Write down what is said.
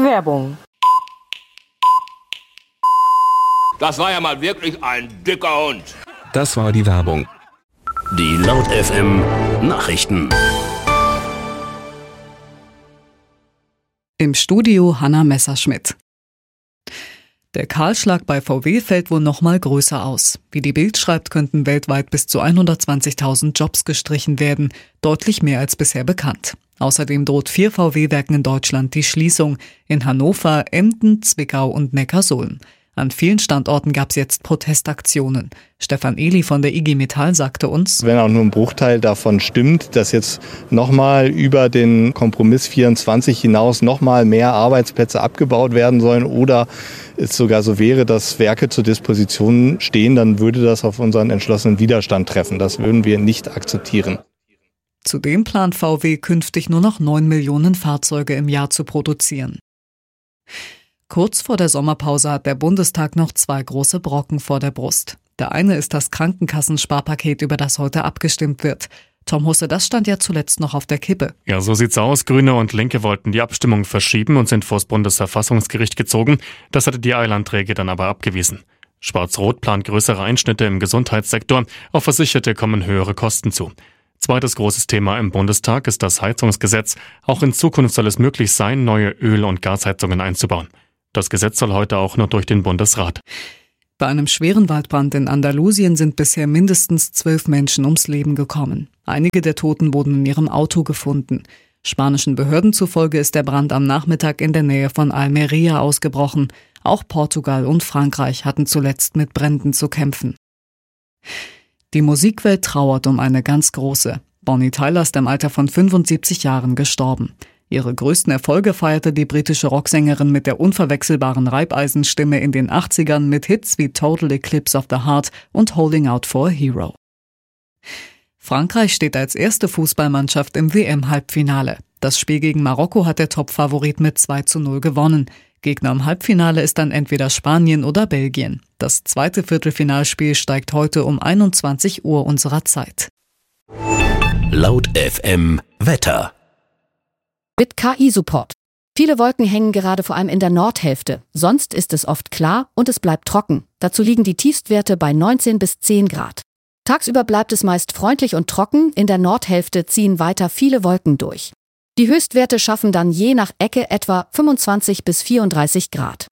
Werbung. Das war ja mal wirklich ein dicker Hund. Das war die Werbung. Die Laut FM Nachrichten. Im Studio Hanna Messerschmidt. Der Kahlschlag bei VW fällt wohl noch mal größer aus. Wie die Bild schreibt, könnten weltweit bis zu 120.000 Jobs gestrichen werden, deutlich mehr als bisher bekannt. Außerdem droht 4 VW-Werken in Deutschland die Schließung, in Hannover, Emden, Zwickau und Neckarsulm. An vielen Standorten gab es jetzt Protestaktionen. Stefan Ehli von der IG Metall sagte uns: Wenn auch nur ein Bruchteil davon stimmt, dass jetzt nochmal über den Kompromiss 24 hinaus nochmal mehr Arbeitsplätze abgebaut werden sollen oder es sogar so wäre, dass Werke zur Disposition stehen, dann würde das auf unseren entschlossenen Widerstand treffen. Das würden wir nicht akzeptieren. Zudem plant VW künftig nur noch 9 Millionen Fahrzeuge im Jahr zu produzieren. Kurz vor der Sommerpause hat der Bundestag noch 2 große Brocken vor der Brust. Der eine ist das Krankenkassensparpaket, über das heute abgestimmt wird. Tom Husse, das stand ja zuletzt noch auf der Kippe. Ja, so sieht's aus. Grüne und Linke wollten die Abstimmung verschieben und sind vors Bundesverfassungsgericht gezogen. Das hatte die Eilanträge dann aber abgewiesen. Schwarz-Rot plant größere Einschnitte im Gesundheitssektor. Auf Versicherte kommen höhere Kosten zu. Zweites großes Thema im Bundestag ist das Heizungsgesetz. Auch in Zukunft soll es möglich sein, neue Öl- und Gasheizungen einzubauen. Das Gesetz soll heute auch noch durch den Bundesrat. Bei einem schweren Waldbrand in Andalusien sind bisher mindestens 12 Menschen ums Leben gekommen. Einige der Toten wurden in ihrem Auto gefunden. Spanischen Behörden zufolge ist der Brand am Nachmittag in der Nähe von Almería ausgebrochen. Auch Portugal und Frankreich hatten zuletzt mit Bränden zu kämpfen. Die Musikwelt trauert um eine ganz große. Bonnie Tyler ist im Alter von 75 Jahren gestorben. Ihre größten Erfolge feierte die britische Rocksängerin mit der unverwechselbaren Reibeisenstimme in den 80ern mit Hits wie Total Eclipse of the Heart und Holding Out for a Hero. Frankreich steht als erste Fußballmannschaft im WM-Halbfinale. Das Spiel gegen Marokko hat der Topfavorit mit 2:0 gewonnen. Gegner im Halbfinale ist dann entweder Spanien oder Belgien. Das zweite Viertelfinalspiel steigt heute um 21 Uhr unserer Zeit. Laut FM Wetter. Mit KI-Support. Viele Wolken hängen gerade vor allem in der Nordhälfte. Sonst ist es oft klar und es bleibt trocken. Dazu liegen die Tiefstwerte bei 19 bis 10 Grad. Tagsüber bleibt es meist freundlich und trocken. In der Nordhälfte ziehen weiter viele Wolken durch. Die Höchstwerte schaffen dann je nach Ecke etwa 25 bis 34 Grad.